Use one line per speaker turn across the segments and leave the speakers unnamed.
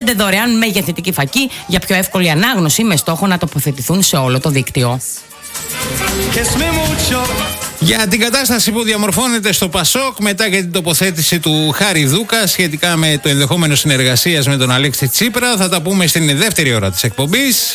5 δωρεάν μεγεθυντική φακή για πιο εύκολη ανάγνωση με στόχο να τοποθετηθούν σε όλο το δίκτυο.
Για την κατάσταση που διαμορφώνεται στο Πασόκ μετά και την τοποθέτηση του Χάρη Δούκα σχετικά με το ενδεχόμενο συνεργασίας με τον Αλέξη Τσίπρα, θα τα πούμε στην δεύτερη ώρα της εκπομπής.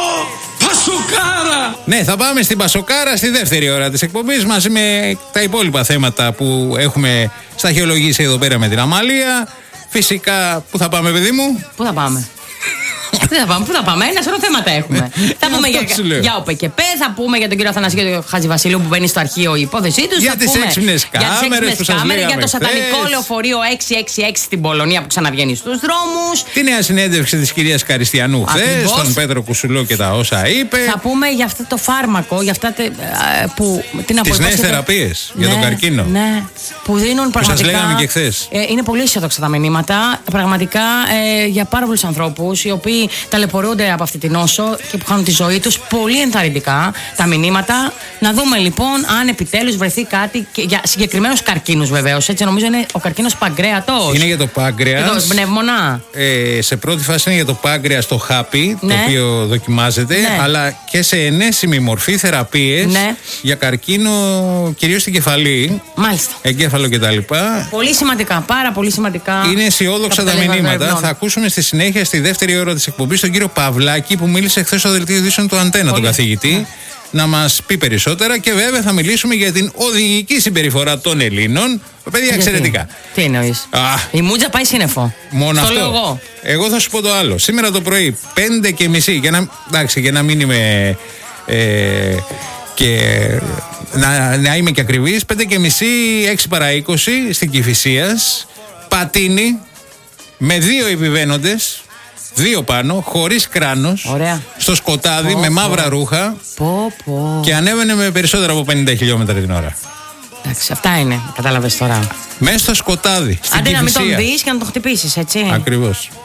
Πασοκάρα!
Ναι, θα πάμε στην Πασοκάρα στη δεύτερη ώρα της εκπομπής μαζί με τα υπόλοιπα θέματα που έχουμε σταχυολογήσει εδώ πέρα με την Αμαλία. Φυσικά, πού θα πάμε, παιδί μου?
Πού θα πάμε? Πού θα πάμε, ένα σωρό θέματα έχουμε. Θα πούμε για ΟΠΕΚΕΠΕ, θα πούμε για τον κύριο Αθανασίου Χατζηβασιλείου που μπαίνει στο αρχείο η υπόθεσή του.
Για τις έξυπνες κάμερες που σας λέγαμε
για το σατανικό λεωφορείο 666 στην Πολωνία που ξαναβγαίνει στους δρόμους.
Τη νέα συνέντευξη της κυρίας Καριστιανού χθες, τον Πέτρο Κουσουλό και τα όσα είπε.
Θα πούμε για αυτό το φάρμακο, για αυτά που.
Τις νέες θεραπείες για τον καρκίνο.
Ναι, που δίνουν πραγματικά.
Που σας λέγαμε και χθες.
Είναι πολύ αισιόδοξα τα μηνύματα. Πραγματικά για πάρα πολλούς ανθρώπους οι οποίοι ταλαιπωρούνται από αυτή την νόσο και που χάνουν τη ζωή τους. Πολύ ενθαρρυντικά τα μηνύματα. Να δούμε λοιπόν αν επιτέλους βρεθεί κάτι και για συγκεκριμένους καρκίνους, βεβαίως. Έτσι, νομίζω είναι ο καρκίνος παγκρέατος.
Είναι για το πάγκρεας.
Το πνεύμονα.
Σε πρώτη φάση είναι για το πάγκρεας το χάπι,
ναι,
το οποίο δοκιμάζεται,
ναι,
αλλά και σε ενέσιμη μορφή θεραπείες, ναι, για καρκίνο κυρίως στην κεφαλή.
Μάλιστα.
Εγκέφαλο κτλ.
Πολύ σημαντικά, πάρα πολύ σημαντικά.
Είναι αισιόδοξα τα μηνύματα. Θα ακούσουμε στη συνέχεια, στη δεύτερη ώρα της εκπομπής, τον κύριο Παυλάκη που μίλησε χθες στο δελτίο ειδήσεων του Αντένα, τον καθηγητή, ναι, να μας πει περισσότερα. Και βέβαια θα μιλήσουμε για την οδηγική συμπεριφορά των Ελλήνων. Παιδιά, εξαιρετικά.
Τι εννοείς? Η μούτζα πάει σύννεφο.
Μόνο
αυτό.
Αυτό.
Λέω εγώ.
Εγώ θα σου πω το άλλο. Σήμερα το πρωί 5:30, για να μην είμαι και να είμαι και ακριβής, 5:30, 6 παρά 20 στην Κηφισίας, πατίνι με 2 επιβαίνοντες, 2 πάνω, χωρίς κράνος.
Ωραία.
Στο σκοτάδι, με μαύρα ρούχα. Και ανέβαινε με περισσότερα από 50 χιλιόμετρα την ώρα.
Εντάξει, αυτά είναι, κατάλαβες τώρα.
Μέσα στο σκοτάδι. Στην
Αντί
Κηφισία.
να μην τον δεις και να τον χτυπήσεις, έτσι.
Ακριβώς.